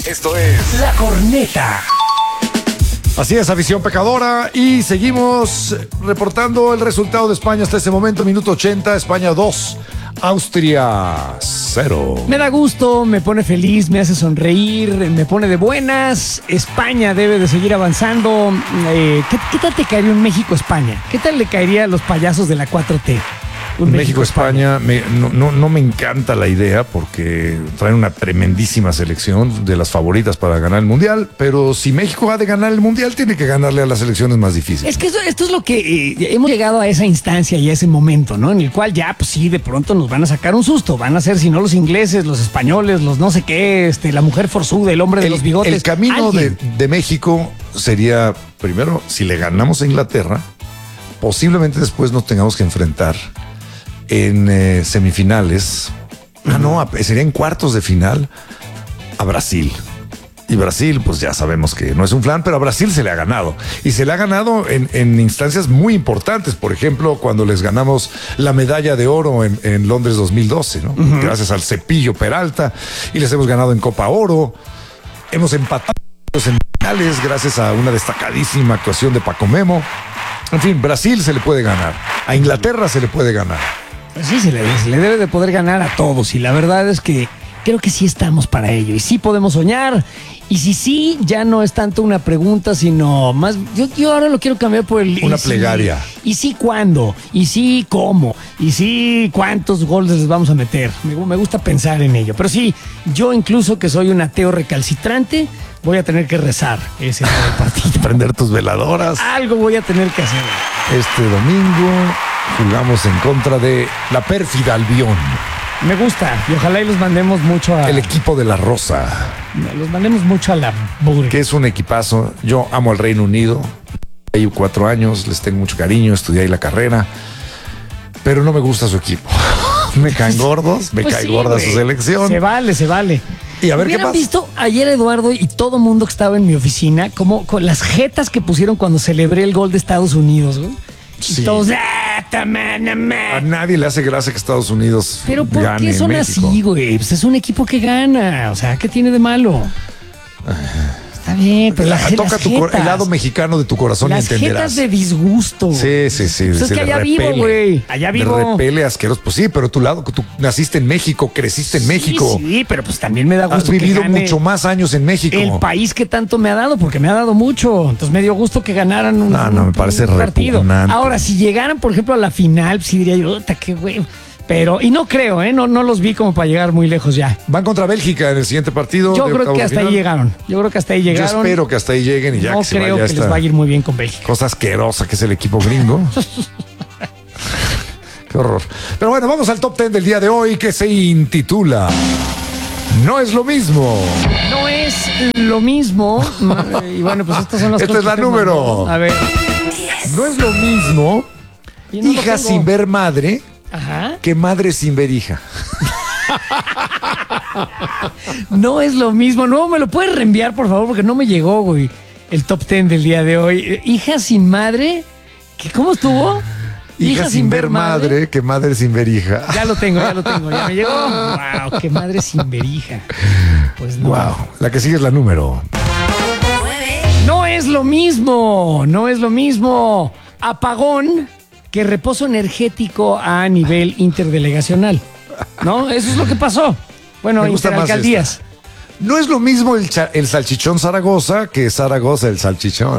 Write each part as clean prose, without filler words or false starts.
Esto es La Corneta. Así es, afición pecadora. Y seguimos reportando el resultado de España hasta ese momento. Minuto 80, España 2, Austria 0. Me da gusto, me pone feliz, me hace sonreír, me pone de buenas. España debe de seguir avanzando. ¿Qué tal te caería un México-España? ¿Qué tal le caería a los payasos de la 4T? México-España, no me encanta la idea porque traen una tremendísima selección de las favoritas para ganar el Mundial, pero si México ha de ganar el Mundial, tiene que ganarle a las selecciones más difíciles. Es que esto es lo que hemos llegado a esa instancia y a ese momento, ¿no? En el cual ya, pues sí, de pronto nos van a sacar un susto. Van a ser, si no los ingleses, los españoles, los no sé qué, la mujer forzuda, el hombre de los bigotes. El camino de México sería, primero, si le ganamos a Inglaterra, posiblemente después nos tengamos que enfrentar en semifinales, sería en cuartos de final a Brasil. Y Brasil, pues ya sabemos que no es un flan, pero a Brasil se le ha ganado. Y se le ha ganado en instancias muy importantes. Por ejemplo, cuando les ganamos la medalla de oro en Londres 2012, ¿no? Gracias al Cepillo Peralta. Y les hemos ganado en Copa Oro. Hemos empatado en finales gracias a una destacadísima actuación de Paco Memo. En fin, Brasil se le puede ganar. A Inglaterra se le puede ganar. Pues sí, se le debe de poder ganar a todos. Y la verdad es que creo que sí estamos para ello. Y sí podemos soñar. Y si sí, ya no es tanto una pregunta, sino más. Yo ahora lo quiero cambiar por una plegaria. Y sí, ¿cuándo? Y sí, ¿cómo? Y sí, ¿cuántos goles les vamos a meter? Me gusta pensar en ello. Pero sí, yo incluso que soy un ateo recalcitrante, voy a tener que rezar ese partido. Prender tus veladoras. Algo voy a tener que hacer. Este domingo jugamos en contra de la pérfida Albión. Me gusta, y ojalá y los mandemos mucho a... El equipo de la Rosa. Los mandemos mucho a la burger. Que es un equipazo. Yo amo al Reino Unido. Llevo 4 años, les tengo mucho cariño, estudié ahí la carrera. Pero no me gusta su equipo. Me caen gordos, me cae gorda su selección. Se vale. Y a ver qué pasa. Visto ayer, Eduardo, y todo mundo que estaba en mi oficina, como con las jetas que pusieron cuando celebré el gol de Estados Unidos, güey? Sí. Y todos, a nadie le hace gracia que Estados Unidos gane. Pero ¿por qué son México así, güey? Pues es un equipo que gana. O sea, ¿qué tiene de malo? Está bien, pero toca el lado mexicano de tu corazón y entenderás. Las jetas de disgusto. Sí. Pues es que allá vivo, güey. Allá vivo. De repele asqueroso. Pues sí, pero tú naciste en México, creciste en México. Sí, pero pues también me da gusto. Has vivido mucho más años en México. El país que tanto me ha dado, porque me ha dado mucho. Entonces me dio gusto que ganaran un me parece un partido. Repugnante. Ahora, si llegaran, por ejemplo, a la final, pues sí diría yo, qué güey. Pero, y no creo, no los vi como para llegar muy lejos ya. Van contra Bélgica en el siguiente partido. Yo creo que hasta ahí llegaron. Yo espero que hasta ahí lleguen y ya no que se vaya. No creo que les va a ir muy bien con Bélgica. Cosa asquerosa que es el equipo gringo. Qué horror. Pero bueno, vamos al top 10 del día de hoy, que se intitula No es lo mismo. No es lo mismo. Y bueno, pues estas son las Esta cosas es la número. A ver. No es lo mismo hija sin ver madre. Ajá. Que madre sin ver hija. No es lo mismo. No, me lo puedes reenviar, por favor, porque no me llegó, güey, el top 10 del día de hoy. Hija sin madre. ¿Cómo estuvo? Hija sin ver madre, que madre sin ver hija. Ya lo tengo, ya me llegó. Wow, que madre sin ver hija. Pues no. Wow, la que sigue es la número. No es lo mismo. Apagón que reposo energético a nivel interdelegacional. ¿No? Eso es lo que pasó. Bueno, interalcaldías. No es lo mismo el salchichón Zaragoza que Zaragoza el salchichón.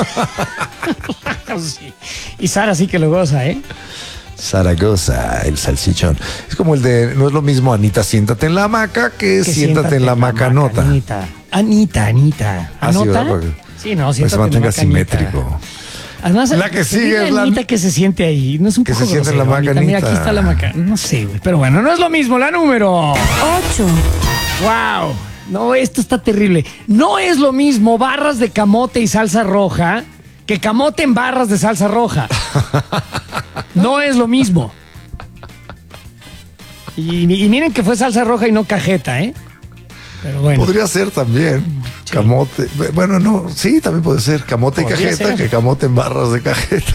Sí. Y Sara sí que lo goza, ¿eh? Zaragoza el salchichón. Es como el de, no es lo mismo Anita, siéntate en la hamaca que siéntate en la macanota. Anita. ¿Anota? Sí, no, siéntate pues se mantenga simétrico. Además, la que sigue es la Anita que se siente ahí. No es un que poco se siente en la macanita. Mira, aquí está la maca. No sé, güey. Pero bueno, no es lo mismo. La número 8. Wow. No, esto está terrible. No es lo mismo barras de camote y salsa roja que camote en barras de salsa roja. No es lo mismo. Y miren que fue salsa roja y no cajeta, ¿eh? Pero bueno. Podría ser también. Sí. Camote. Bueno, no, sí, también puede ser. Camote y cajeta, ser. Que camote en barras de cajeta.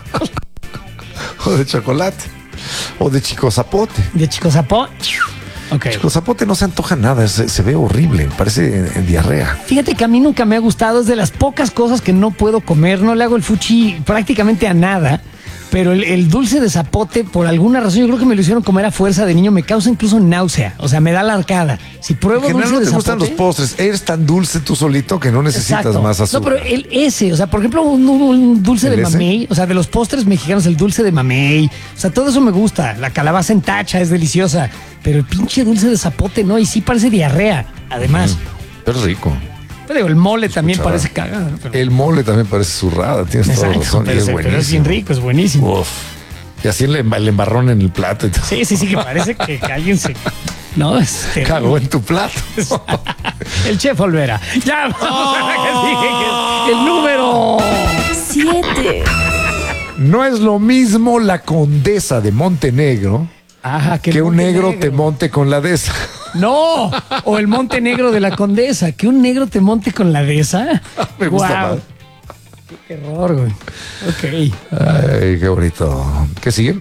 O de chocolate. O de chico zapote. De chico zapote. Ok. Chico, zapote no se antoja nada, se ve horrible, parece diarrea. Fíjate que a mí nunca me ha gustado, es de las pocas cosas que no puedo comer, no le hago el fuchi prácticamente a nada, pero el dulce de zapote, por alguna razón, yo creo que me lo hicieron comer a fuerza de niño, me causa incluso náusea, o sea, me da la arcada. Si pruebo En general dulce no de te zapote... gustan los postres, eres tan dulce tú solito que no necesitas Exacto. más azúcar. No, pero ese, o sea, por ejemplo, un dulce ¿El de ese? mamey, o sea, de los postres mexicanos, el dulce de mamey, o sea, todo eso me gusta. La calabaza en tacha es deliciosa, pero el pinche dulce de zapote, no, y sí parece diarrea, además. Pero es rico. Pero digo, el mole también Escuchaba. parece cagado. ¿No? Pero- El mole también parece zurrada, tienes toda Exacto, razón. Y pero, es pero buenísimo. es bien rico, es buenísimo. Uf. Y así el embarrón en el plato y todo. Sí, que parece que alguien se... No, Cagó en tu plato. El chef Olvera. Ya, vamos a la que sigue, que es el número... 7, No es lo mismo la condesa de Montenegro Ajá, que un negro te monte con la de esa. No, o el Monte Negro de la Condesa, que un negro te monte con la dehesa. Me gusta Guau. más. Qué horror, güey. Ok. Ay, qué bonito. ¿Qué sigue?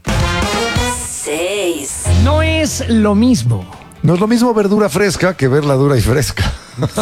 6, No es lo mismo. No es lo mismo verdura fresca que verla dura y fresca.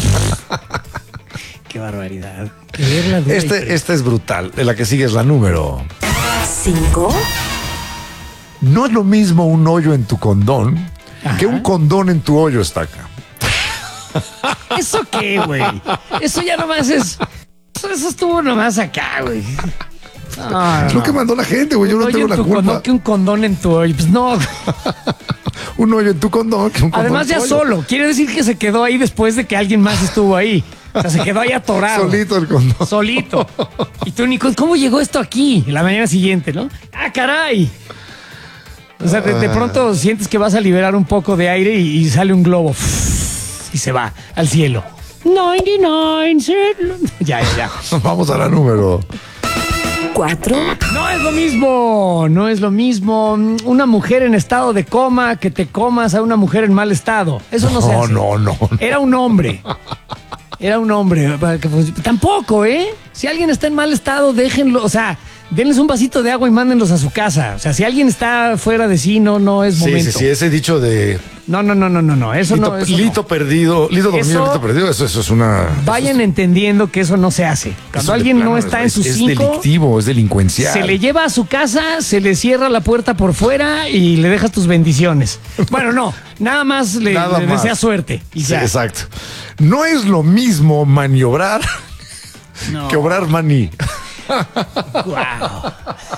Qué barbaridad. Que verla dura y fresca. Esta es brutal. La que sigue es la número. 5, No es lo mismo un hoyo en tu condón Ajá. que un condón en tu hoyo, estaca. ¿Eso qué, güey? Eso ya nomás es... Eso estuvo nomás acá, güey. No, Es lo que mandó la gente, güey. Yo no Oye, tengo en la tu culpa. condón, que un condón en tu hoyo. Pues no. Un hoyo en tu condón que un condón Además en tu ya hoyo. solo. Quiere decir que se quedó ahí después de que alguien más estuvo ahí. O sea, se quedó ahí atorado. Solito el condón. Solito. Y tú, Nico, ¿cómo llegó esto aquí? La mañana siguiente, ¿no? ¡Ah, caray! O sea, de pronto sientes que vas a liberar un poco de aire y sale un globo. Y se va al cielo. 99. Ya. Vamos a la número. 4, No es lo mismo. No es lo mismo. Una mujer en estado de coma que te comas a una mujer en mal estado. Eso no se hace. No. Era un hombre. Era un hombre. Tampoco, ¿eh? Si alguien está en mal estado, déjenlo. O sea, denles un vasito de agua y mándenlos a su casa. O sea, si alguien está fuera de sí, no es momento. Sí, ese dicho de No. Eso lito, no. Eso lito no. perdido, lito dormido, Eso- lito perdido, eso es una... Vayan entendiendo que eso no se hace. Cuando eso de alguien plano no está en sus es 5, delictivo, es delincuencial. se le lleva a su casa, se le cierra la puerta por fuera y le dejas tus bendiciones. Bueno, no, nada más le más. desea suerte. Y Sí, ya. exacto. No es lo mismo maniobrar No. que obrar maní. Guau.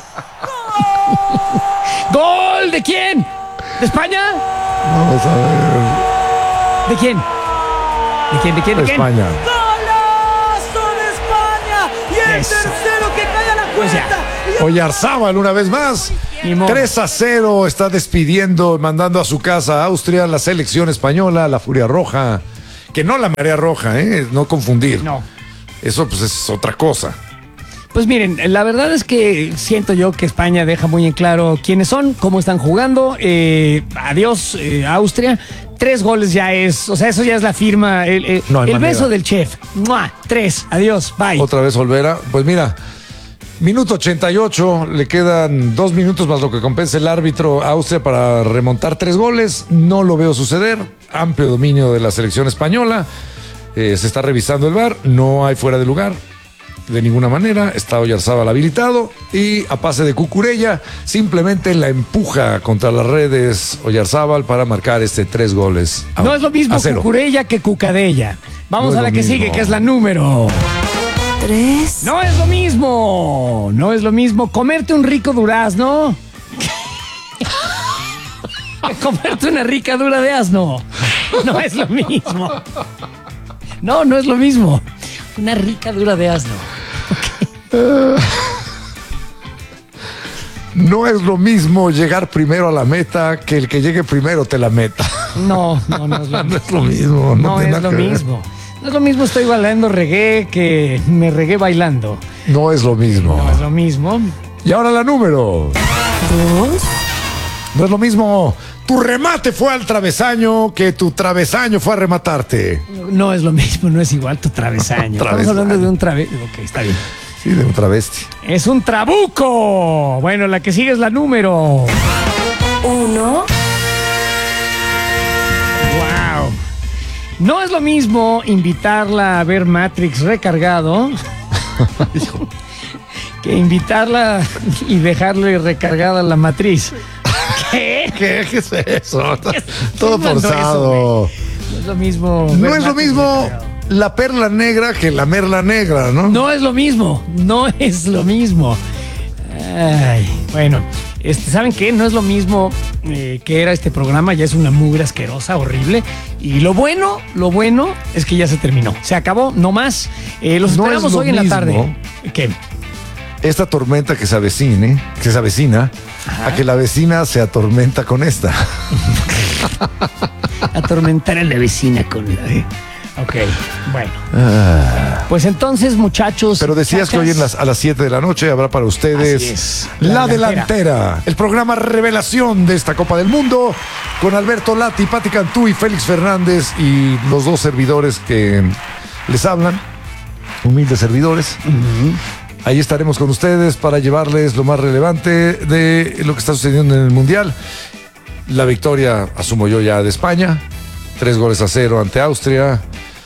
¡Gol! ¿De quién? ¿De España? Vamos a ver. ¿De quién? ¿De quién? ¿De quién? ¿De quién? España. ¡Golazo de España! Y el Eso. tercero que cae a la Pues ya. cuenta. Oyarzábal una vez más. Ni modo. 3-0 está despidiendo, mandando a su casa a Austria la selección española, la Furia Roja. Que no la Marea Roja, no confundir. No. Eso pues es otra cosa. Pues miren, la verdad es que siento yo que España deja muy en claro quiénes son, cómo están jugando. Adiós, Austria. 3 goles ya es, o sea, eso ya es la firma, el No hay manera. beso del chef. ¡Mua! 3, adiós, bye. Otra vez Olvera. Pues mira, minuto 88, le quedan 2 minutos más lo que compensa el árbitro a Austria para remontar 3 goles. No lo veo suceder. Amplio dominio de la selección española. Se está revisando el VAR. No hay fuera de lugar. De ninguna manera, está Oyarzábal habilitado y a pase de Cucurella simplemente la empuja contra las redes Oyarzábal para marcar 3 goles. No es lo mismo a 0. Cucurella que Cucadella. Vamos No es a la lo que mismo. sigue, que es la número. 3, No es lo mismo. No es lo mismo comerte un rico durazno que comerte una rica dura de asno. No es lo mismo. No es lo mismo. Una rica dura de asno. No es lo mismo llegar primero a la meta que el que llegue primero te la meta. No es lo No mismo. es lo mismo. No tiene es nada lo que ver. mismo. No es lo mismo estoy bailando reggae que me regué bailando. No es lo mismo. No es lo mismo. Y ahora la número. 2, No es lo mismo. Tu remate fue al travesaño que tu travesaño fue a rematarte. No es lo mismo, no es igual tu travesaño. Estamos Travesaño. hablando de un travesaño. Ok, está bien. Sí, de un travesti. Es un trabuco. Bueno, la que sigue es la número. 1, No es lo mismo invitarla a ver Matrix recargado que invitarla y dejarle recargada la matriz. ¿Qué? ¿Qué es eso? ¿Quién Todo mandó forzado. eso, no es lo mismo. No ver es lo Matrix mismo recargado. la perla negra que la merla negra, ¿no? No es lo mismo, no es lo mismo. Ay, bueno, ¿saben qué? No es lo mismo que era este programa, ya es una mugre asquerosa, horrible. Y lo bueno es que ya se terminó. Se acabó, no más. Los No esperamos es lo hoy en la mismo. tarde. ¿Qué? Esta tormenta que se avecina, a que la vecina se atormenta con esta. Atormentar a la vecina con la... Ok, bueno. Pues entonces, muchachos. Pero decías que hoy a las 7 de la noche habrá para ustedes Así es. La La Delantera, el programa revelación de esta Copa del Mundo, con Alberto Lati, Pati Cantú y Félix Fernández y los dos servidores que les hablan, humildes servidores. Ahí estaremos con ustedes para llevarles lo más relevante de lo que está sucediendo en el Mundial. La victoria, asumo yo, ya de España, 3-0 ante Austria.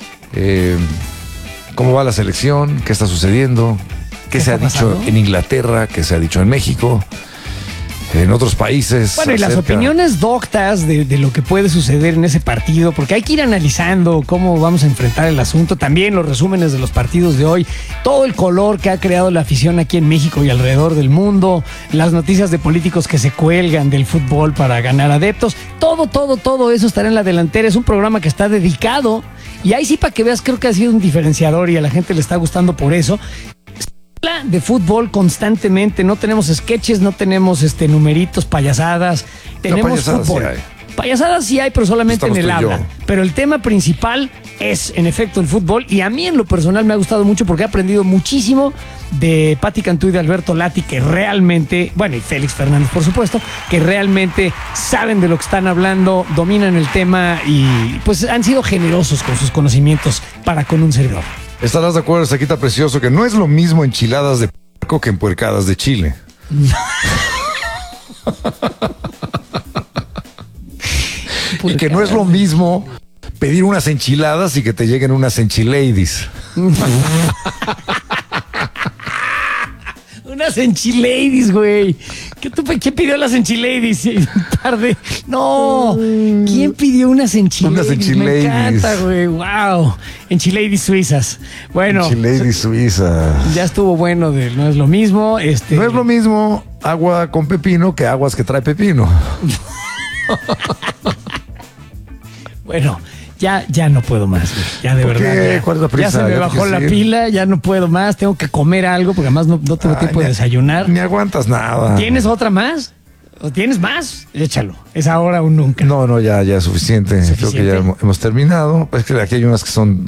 ¿Cómo va la selección? ¿Qué está sucediendo? ¿Qué se ha está dicho pasando? en Inglaterra? ¿Qué se ha dicho en México? En otros países. Bueno, y las acerca- opiniones doctas de lo que puede suceder en ese partido, porque hay que ir analizando cómo vamos a enfrentar el asunto, también los resúmenes de los partidos de hoy, todo el color que ha creado la afición aquí en México y alrededor del mundo, las noticias de políticos que se cuelgan del fútbol para ganar adeptos, todo eso estará en La Delantera. Es un programa que está dedicado, y ahí sí, para que veas, creo que ha sido un diferenciador y a la gente le está gustando por eso. De fútbol constantemente, no tenemos sketches, no tenemos numeritos, payasadas, tenemos payasadas fútbol. sí hay. Payasadas sí hay, pero solamente en Estamos el tú y habla. yo. Pero el tema principal es, en efecto, el fútbol, y a mí en lo personal me ha gustado mucho porque he aprendido muchísimo de Pati Cantú y de Alberto Lati, que realmente, bueno, y Félix Fernández, por supuesto, que realmente saben de lo que están hablando, dominan el tema y pues han sido generosos con sus conocimientos para con un servidor. Estarás de acuerdo, Saquita Precioso, que no es lo mismo enchiladas de puerco que empuercadas de chile. Y que no es lo mismo pedir unas enchiladas y que te lleguen unas enchiladies. Unas enchiladies, güey. ¿Quién pidió las enchiladies? Tarde. No. ¿Quién pidió unas enchiladies? Unas enchiladies. Me encanta, güey. Wow. Enchiladies suizas. Bueno, Enchiladies suiza. ya estuvo bueno de no es lo mismo. No es lo mismo agua con pepino que aguas que trae pepino. Bueno, ya no puedo más, güey. Ya de ¿Por verdad. qué? Ya. ¿Cuál es la prisa? Ya se me ¿Ya te bajó quieres la ir? pila, ya no puedo más. Tengo que comer algo porque además no tengo tiempo de desayunar. Ni aguantas nada. ¿Tienes otra más? ¿O tienes más? Échalo. Es ahora o nunca. No, ya es suficiente. Creo que ya ¿Suficiente? hemos terminado. Es que aquí hay unas que son